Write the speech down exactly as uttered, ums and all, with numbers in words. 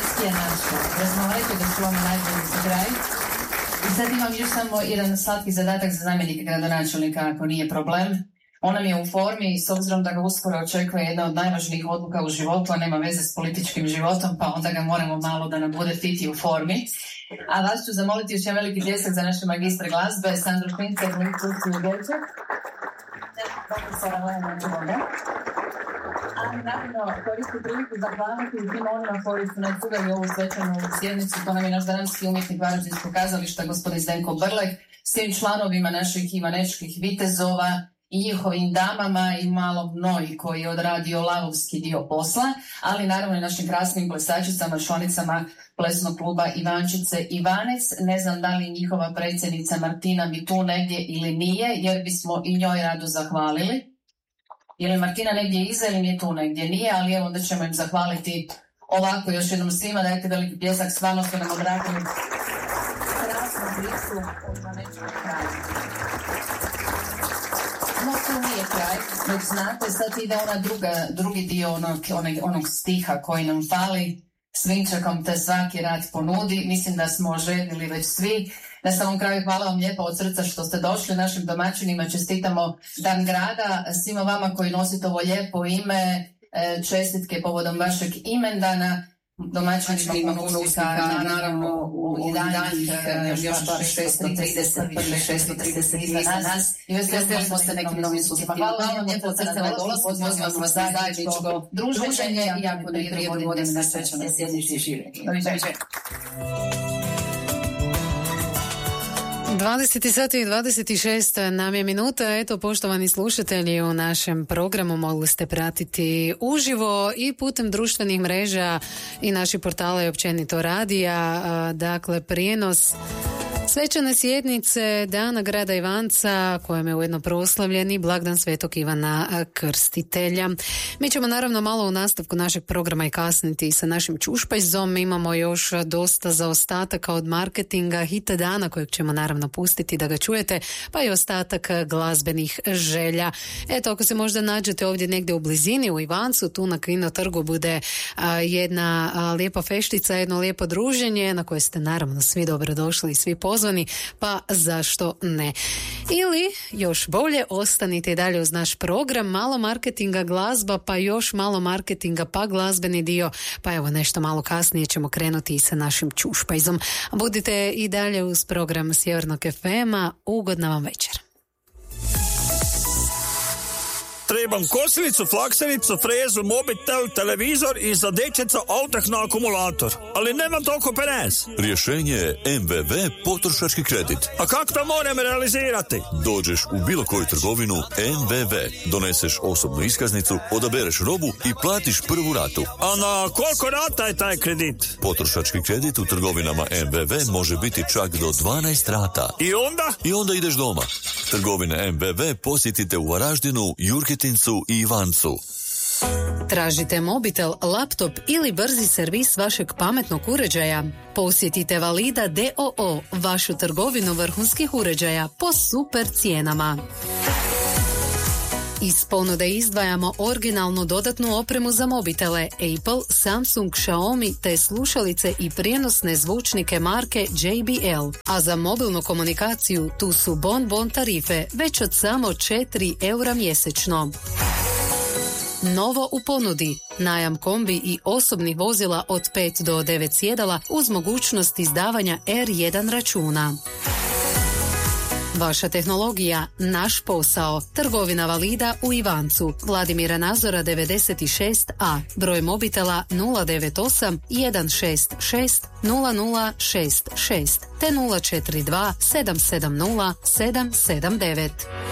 svjetski je naša. Ja smo vam rekli da čuvamo najbolji za kraj. I sad imam još samo jedan slatki zadatak za zamjenika gradonačelnika, ako nije problem. On nam je u formi i s obzirom da ga uskoro očekuje jedna od najvažnijih odluka u životu, a nema veze s političkim životom, pa onda ga moramo malo da nam bude fit i u formi. A vas ću zamoliti još jedan veliki pljesak za naše magistre glazbe, Sandru Špincer, Licu i Gerčak. Ali naravno koristim priliku zahvaliti svim onima koji su nas uveli ovu svečanu sjednicu. To nam je naš dramski umjetnik Varaždinskog kazališta, gospodin Zdenko Brlek, svim članovima naših ivanečkih vitezova i njihovim damama i malom Noji koji je odradio lavovski dio posla, ali naravno i našim krasnim plesačicama, članicama plesnog kluba Ivančice Ivanec. Ne znam da li njihova predsjednica Martina bi tu negdje ili nije, jer bismo i njoj rado zahvalili. Je li Martina negdje iza ili nije tu negdje? Nije, ali evo onda ćemo im zahvaliti ovako još jednom svima. Dajte veliki pljesak, stvarno ste nam odradili krasnu priču o ivanečkom kraju. No, tu nije kraj, već znate, sad ide ona druga, drugi dio onog, onog, onog stiha koji nam fali. Svinčakom te svaki rad ponudi. Mislim da smo željeli već svi. Na samom kraju hvala vam lijepo od srca što ste došli. Našim domaćinima čestitamo Dan grada. Svima vama koji nosite ovo lijepo ime, čestitke povodom vašeg imendana. Domaćinima ima puno uspjeha, naravno u danih još bar šesto trideset iza nas. I veselimo smo se nekim novim susjetima. Hvala vam lijepo od srca na dolaz. Pozivam vas na zajedničko druženje i ako ne prije godin na svečanoj sjednici žive. Doviđenja. dvadeset sati i dvadeset šest nam je minuta. Eto, poštovani slušatelji, u našem programu mogli ste pratiti uživo i putem društvenih mreža i naših portala i općenito radija. Dakle, prijenos svečane sjednice Dana grada Ivanca, kojem je ujedno proslavljen i blagdan Svetog Ivana Krstitelja. Mi ćemo naravno malo u nastavku našeg programa i kasniti sa našim čušpajzom. Imamo još dosta zaostataka od marketinga hita dana kojeg ćemo naravno pustiti da ga čujete, pa i ostatak glazbenih želja. Eto, ako se možda nađete ovdje negdje u blizini u Ivancu, tu na Kino trgu bude a, jedna a, lijepa feštica, jedno lijepo druženje na koje ste naravno svi dobrodošli i svi pozvani. Pa zašto ne? Ili još bolje ostanite i dalje uz naš program, malo marketinga, glazba, pa još malo marketinga, pa glazbeni dio, pa evo nešto malo kasnije ćemo krenuti i sa našim čušpajzom. Budite i dalje uz program Sjevernog ef ema, ugodna vam večer. Trebam kosilicu, flaksenicu, frezu, mobitel, televizor i za dječeca autah na akumulator. Ali nemam toliko penes. Rješenje je em ve ve potrošački kredit. A kako to moram realizirati? Dođeš u bilo koju trgovinu em ve ve, doneseš osobnu iskaznicu, odabereš robu i platiš prvu ratu. A na koliko rata je taj kredit? Potrošački kredit u trgovinama em ve ve može biti čak do dvanaest rata. I onda? I onda ideš doma. Trgovine em ve ve posjetite u Varaždinu, Jurketincu i Ivancu. Tražite mobitel, laptop ili brzi servis vašeg pametnog uređaja? Posjetite Valida d o o, vašu trgovinu vrhunskih uređaja po super cijenama. Iz ponude izdvajamo originalnu dodatnu opremu za mobitele Apple, Samsung, Xiaomi te slušalice i prijenosne zvučnike marke džej bi el. A za mobilnu komunikaciju tu su bon bon tarife već od samo četiri eura mjesečno. Novo u ponudi, najam kombi i osobnih vozila od pet do devet sjedala uz mogućnost izdavanja er jedan računa. Vaša tehnologija, naš posao. Trgovina Valida u Ivancu. Vladimira Nazora devedeset šest a. Broj mobitela nula devet osam jedan šest šest nula nula šest šest te nula četiri dva sedam sedam nula sedam sedam devet.